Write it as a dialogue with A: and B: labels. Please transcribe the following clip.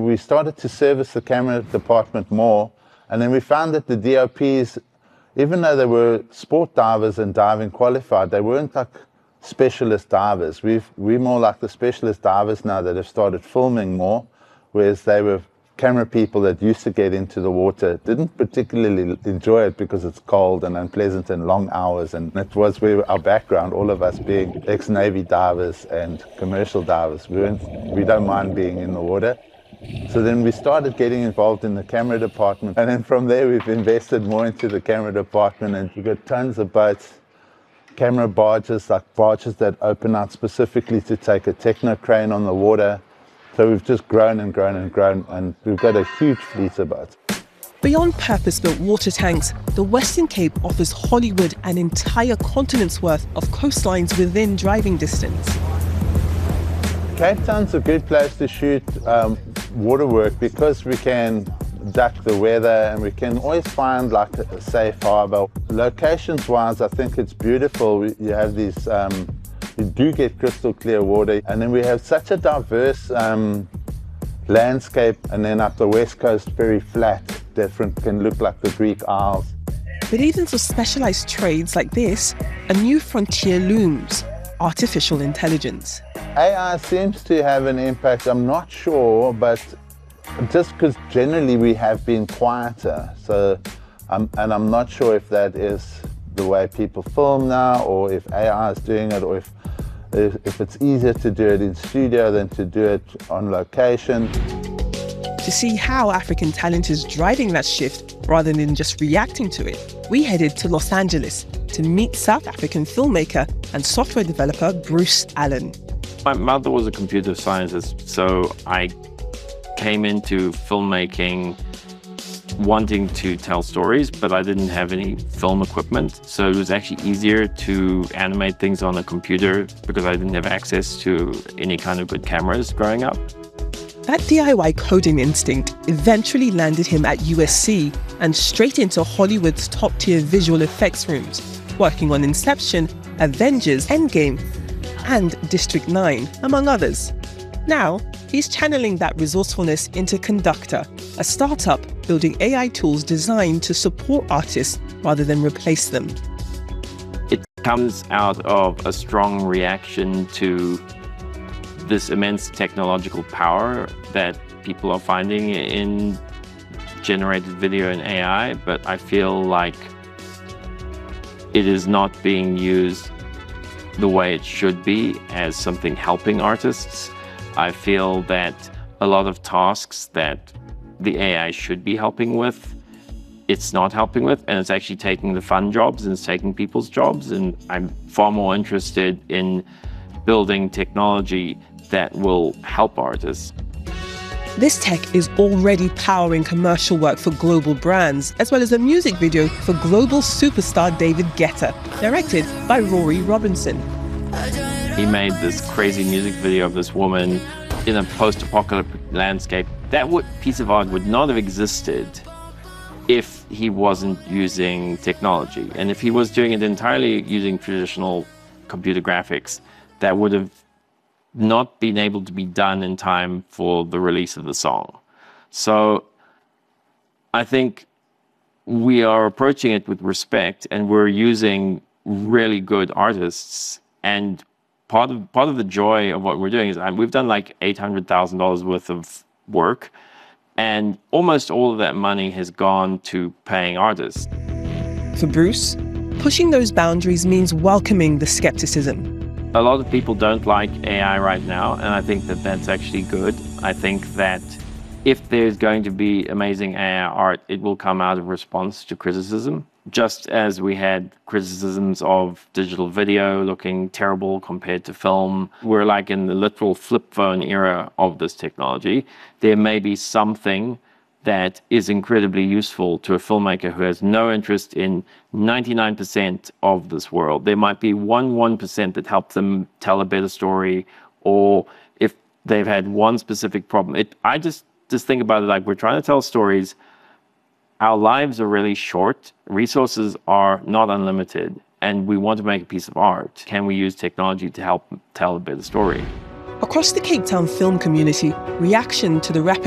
A: we started to service the camera department more, and then we found that the DOPs, even though they were sport divers and diving qualified, they weren't like specialist divers. We're more like the specialist divers now that have started filming more, whereas they were camera people that used to get into the water, didn't particularly enjoy it because it's cold and unpleasant and long hours, and it was where our background, all of us being ex-Navy divers and commercial divers, we don't mind being in the water. So then we started getting involved in the camera department, and then from there we've invested more into the camera department, and you've got tons of boats, camera barges, like barges that open out specifically to take a techno crane on the water. So we've just grown and grown and grown, and we've got a huge fleet of boats.
B: Beyond purpose-built water tanks, the Western Cape offers Hollywood an entire continent's worth of coastlines within driving distance.
A: Cape Town's a good place to shoot water work because we can duck the weather and we can always find like a safe harbor. Locations-wise, I think it's beautiful. You have these you do get crystal clear water, and then we have such a diverse landscape, and then up the west coast very flat, different, can look like the Greek Isles.
B: But even for specialized trades like this, a new frontier looms: artificial intelligence.
A: AI seems to have an impact, I'm not sure, but just because generally we have been quieter, so and I'm not sure if that is the way people film now, or if AI is doing it, or if it's easier to do it in studio than to do it on location.
B: To see how African talent is driving that shift rather than just reacting to it, we headed to Los Angeles to meet South African filmmaker and software developer Bruce Allen.
C: My mother was a computer scientist, so I came into filmmaking wanting to tell stories, but I didn't have any film equipment. So it was actually easier to animate things on a computer because I didn't have access to any kind of good cameras growing up.
B: That DIY coding instinct eventually landed him at USC and straight into Hollywood's top-tier visual effects rooms, working on Inception, Avengers, Endgame, and District 9, among others. Now, he's channeling that resourcefulness into Conductor, a startup building AI tools designed to support artists rather than replace them.
C: It comes out of a strong reaction to this immense technological power that people are finding in generated video and AI, but I feel like it is not being used the way it should be as something helping artists. I feel that a lot of tasks that the AI should be helping with, it's not helping with, and it's actually taking the fun jobs and it's taking people's jobs. And I'm far more interested in building technology that will help artists.
B: This tech is already powering commercial work for global brands, as well as a music video for global superstar David Guetta, directed by Rory Robinson.
C: He made this crazy music video of this woman in a post-apocalyptic landscape. That piece of art would not have existed if he wasn't using technology. And if he was doing it entirely using traditional computer graphics, that would have not been able to be done in time for the release of the song. So I think we are approaching it with respect, and we're using really good artists. And part of the joy of what we're doing is we've done like $800,000 worth of work, and almost all of that money has gone to paying artists.
B: For Bruce, pushing those boundaries means welcoming the skepticism.
C: A lot of people don't like AI right now, and I think that that's actually good. I think that if there's going to be amazing AI art, it will come out of response to criticism. Just as we had criticisms of digital video looking terrible compared to film, we're like in the literal flip phone era of this technology. There may be something that is incredibly useful to a filmmaker who has no interest in 99% of this world. There might be 1% that helps them tell a better story, or if they've had one specific problem. I just think about it like we're trying to tell stories. Our lives are really short. Resources are not unlimited, and we want to make a piece of art. Can we use technology to help tell a better story?
B: Across the Cape Town film community, reaction to the rapid